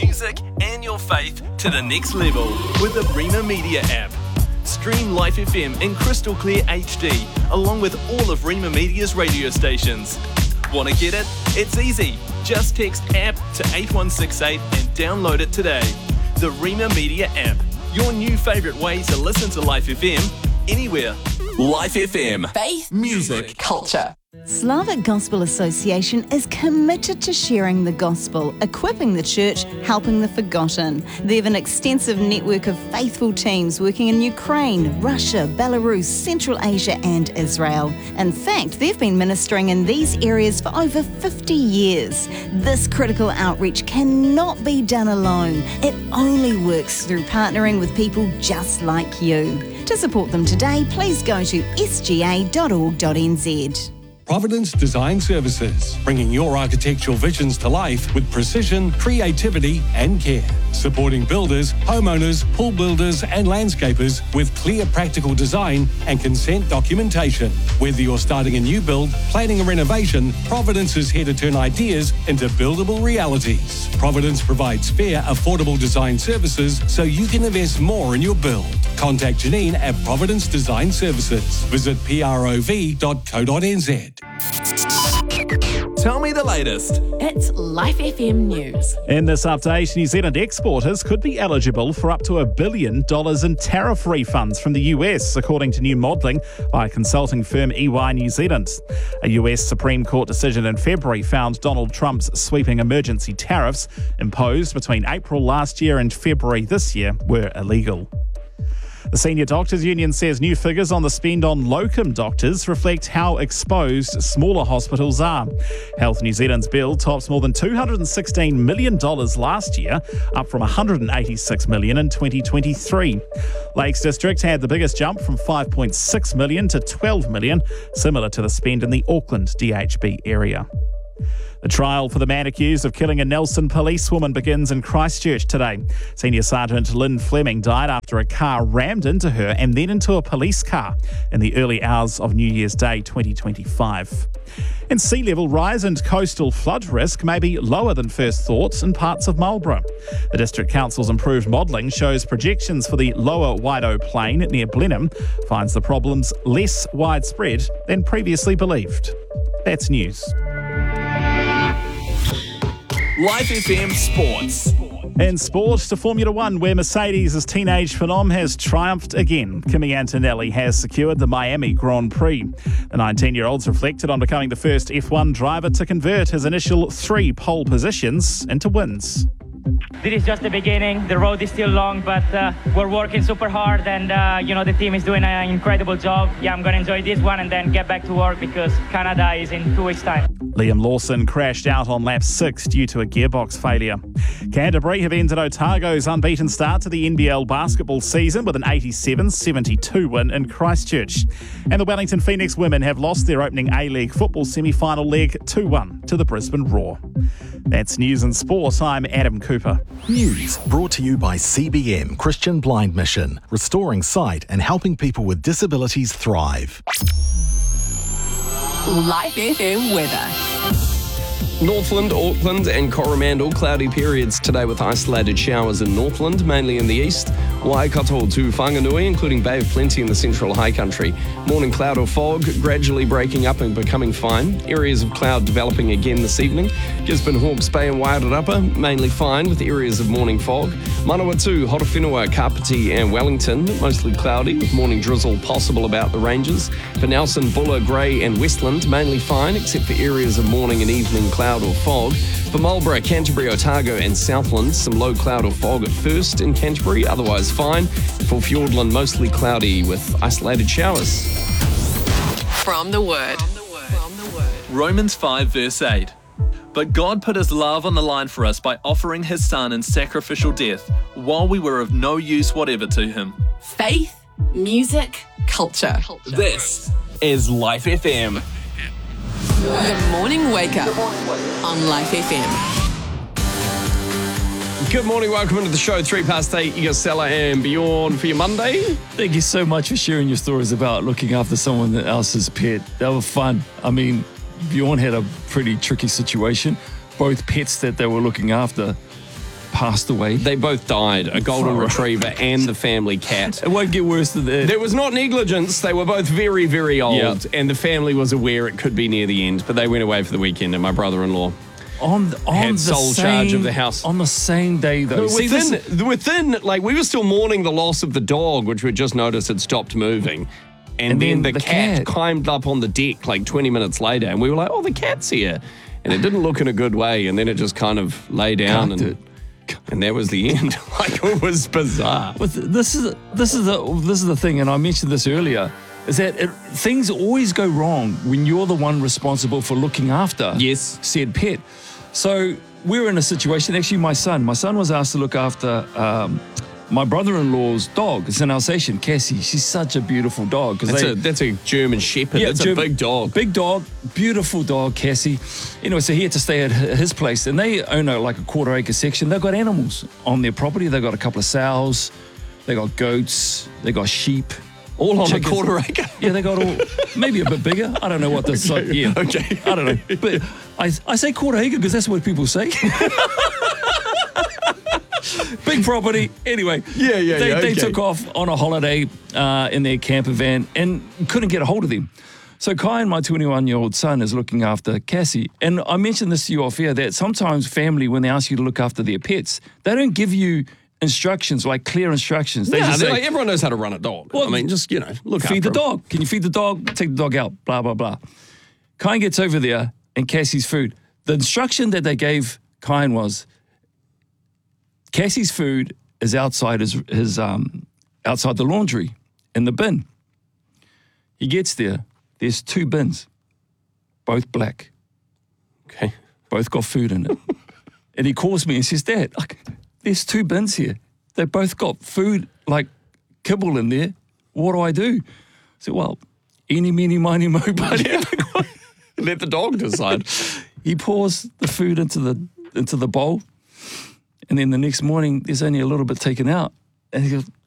music and your faith to the next level with the Rima Media app. Stream Life FM in crystal clear HD along with all of Rima Media's radio stations. Want to get it? It's easy. Just text app to 8168 and download it today. The Rima Media app, your new favourite way to listen to Life FM anywhere. Life FM. Faith, music, culture. Slavic Gospel Association is committed to sharing the gospel, equipping the church, helping the forgotten. They have an extensive network of faithful teams working in Ukraine, Russia, Belarus, Central Asia and Israel. In fact, they've been ministering in these areas for over 50 years. This critical outreach cannot be done alone. It only works through partnering with people just like you. To support them today, please go to sga.org.nz. Providence Design Services, bringing your architectural visions to life with precision, creativity and care. Supporting builders, homeowners, pool builders and landscapers with clear practical design and consent documentation. Whether you're starting a new build, planning a renovation, Providence is here to turn ideas into buildable realities. Providence provides fair, affordable design services so you can invest more in your build. Contact Janine at Providence Design Services. Visit prov.co.nz. Tell me the latest. It's Life FM News. In this update, New Zealand exporters could be eligible for up to $1 billion in tariff refunds from the US, according to new modelling by consulting firm EY New Zealand. A US Supreme Court decision in February found Donald Trump's sweeping emergency tariffs imposed between April last year and February this year were illegal. The Senior Doctors Union says new figures on the spend on locum doctors reflect how exposed smaller hospitals are. Health New Zealand's bill tops more than $216 million last year, up from $186 million in 2023. Lakes District had the biggest jump from $5.6 million to $12 million, similar to the spend in the Auckland DHB area. The trial for the man accused of killing a Nelson policewoman begins in Christchurch today. Senior Sergeant Lynn Fleming died after a car rammed into her and then into a police car in the early hours of New Year's Day 2025. And sea level rise and coastal flood risk may be lower than first thought in parts of Marlborough. The District Council's improved modelling shows projections for the lower Waido Plain near Blenheim finds the problems less widespread than previously believed. That's news. Life FM Sports. In sport, to Formula One, where Mercedes' teenage phenom has triumphed again. Kimi Antonelli has secured the Miami Grand Prix. The 19-year-old's reflected on becoming the first F1 driver to convert his initial 3 pole positions into wins. This is just the beginning. The road is still long, but we're working super hard and, the team is doing an incredible job. Yeah, I'm going to enjoy this one and then get back to work because Canada is in 2 weeks' time. Liam Lawson crashed out on lap 6 due to a gearbox failure. Canterbury have ended Otago's unbeaten start to the NBL basketball season with an 87-72 win in Christchurch. And the Wellington Phoenix women have lost their opening A-League football semi-final leg 2-1 to the Brisbane Roar. That's news and sport. I'm Adam Cooper. News brought to you by CBM Christian Blind Mission, restoring sight and helping people with disabilities thrive. Life FM weather. Northland, Auckland and Coromandel, cloudy periods today with isolated showers in Northland, mainly in the east. Waikato to Whanganui, including Bay of Plenty in the central high country. Morning cloud or fog, gradually breaking up and becoming fine. Areas of cloud developing again this evening. Gisborne, Hawke's Bay and Wairarapa, mainly fine with areas of morning fog. Manawatu, Horowhenua, Kapiti and Wellington, mostly cloudy with morning drizzle possible about the ranges. For Nelson, Buller, Grey and Westland, mainly fine except for areas of morning and evening cloud or fog. For Marlborough, Canterbury, Otago and Southland, some low cloud or fog at first in Canterbury, otherwise fine. For Fiordland, mostly cloudy with isolated showers. From the Word. Romans 5 verse 8. But God put his love on the line for us by offering his son in sacrificial death while we were of no use whatever to him. Faith, music, culture. This is Life FM. The morning wake up on Life FM. Good morning, welcome into the show. 8:03, you got Stella and Bjorn for your Monday. Thank you so much for sharing your stories about looking after someone else's pet. They were fun. I mean, Bjorn had a pretty tricky situation. Both pets that they were looking after passed away. They both died, a golden Far out. retriever and the family cat. It won't get worse than that. There was not negligence. They were both very, very old, Yeah. and the family was aware it could be near the end, but they went away for the weekend, and my brother-in-law on had the sole charge of the house. On the same day, though. See, Within, like, we were still mourning the loss of the dog, which we just noticed had stopped moving. And then the cat climbed up on the deck like 20 minutes later, and we were like, oh, the cat's here. And it didn't look in a good way, and then it just kind of lay down, and that was the end. Like, it was bizarre. But this is the thing, and I mentioned this earlier, is that things always go wrong when you're the one responsible for looking after said pet. So we were in a situation, actually my son was asked to look after my brother-in-law's dog. It's an Alsatian, Cassie. She's such a beautiful dog. That's a German Shepherd. It's a big dog. Big dog, beautiful dog, Cassie. Anyway, so he had to stay at his place, and they own like a quarter-acre section. They've got animals on their property. They've got a couple of sows. They got goats. They got sheep. All on chickens. a quarter acre? Yeah, they got all, maybe a bit bigger. I don't know what this Okay. yeah. Okay. I don't know. But I say quarter acre because that's what people say. Big property. Anyway, they took off on a holiday in their camper van and couldn't get a hold of them. So Kai, my 21-year-old son, is looking after Cassie. And I mentioned this to you off air, that sometimes family, when they ask you to look after their pets, they don't give you instructions, like clear instructions. They just say, like, everyone knows how to run a dog. Well, I mean, just, look feed the after 'em. dog. Can you feed the dog? Take the dog out. Blah, blah, blah. Kyan gets over there and Cassie's food. The instruction that they gave Kyan was, Cassie's food is outside his outside the laundry in the bin. He gets there. There's 2 bins, both black. Okay. Both got food in it. And he calls me and says, Dad, there's 2 bins here. They both got food, like kibble in there. What do I do? I said, well, eeny, meeny, miny, mo, buddy. Let the dog decide. He pours the food into the bowl, and then the next morning there's only a little bit taken out. And he goes,